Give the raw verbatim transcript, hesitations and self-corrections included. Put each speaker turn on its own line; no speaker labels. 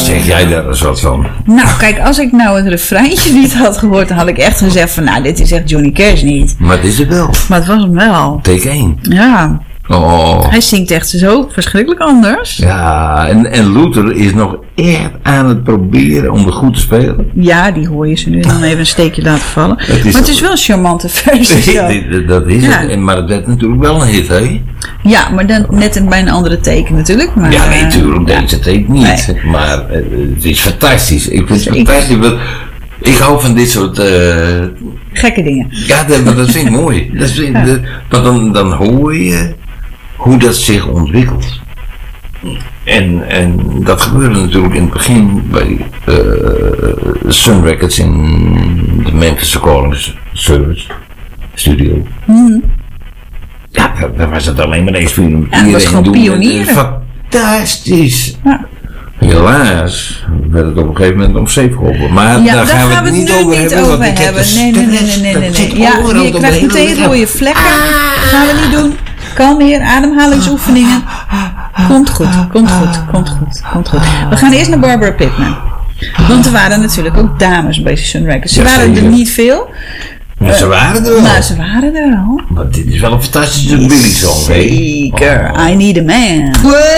zeg jij daar eens wat van?
Nou, kijk, als ik nou het refreintje niet had gehoord, dan had ik echt gezegd van, nou, dit is echt Johnny Cash niet.
Maar het is het wel.
Maar het was hem wel.
Take één.
Ja.
Oh.
Hij zingt echt zo verschrikkelijk anders.
Ja, en, en Luther is nog echt aan het proberen om het goed te spelen.
Ja, die hoor je ze nu dan even een steekje laten vallen.
Het is
maar het
toch-
is wel een charmante versie. zo.
dat, dat is
Ja.
het. En- Maar het werd natuurlijk wel een hit, hè?
Ja, maar dan net in, bij een andere teken natuurlijk. Maar,
Ja, nee,
eh,
natuurlijk. Deze tape niet.
Nee.
Maar eh, het is fantastisch. Ik vind het
Ik-
fantastisch. want Ik hou van dit soort... eh,
Gekke dingen.
ja, dat, maar dat vind ik mooi. Dat vind,
Ja.
dat, want dan, dan hoor je hoe dat zich ontwikkelt. En, en dat gebeurde natuurlijk in het begin bij uh, Sun Records in de Memphis Recording Service Studio.
Hmm.
Ja, daar, daar was het alleen maar experimenteren.
Ja, het was gewoon
doen.
pionieren.
Fantastisch.
Ja.
Helaas werd het op een gegeven moment om zeep geholpen. Maar
Ja,
daar gaan we het
het
niet
nu
over
niet
hebben.
over
want ik heb
hebben.
de
Nee, nee, nee,
stress,
nee, nee,
dat
nee.
zit
Ja,
overal
je
op de
krijgt
hele
meteen
lichaam.
rode vlekken. Gaan we niet doen. Kalmeer, ademhalingsoefeningen. Komt goed, komt goed, komt goed, komt goed. We gaan eerst naar Barbara Pittman. Want er waren natuurlijk ook dames bij Sun Records. Ze
Ja,
waren er
zeker.
niet veel.
Maar ze waren er wel.
Nou, ze waren er wel.
Maar dit is wel een fantastische Billy song, hè?
Zeker.
Oh.
I need a man.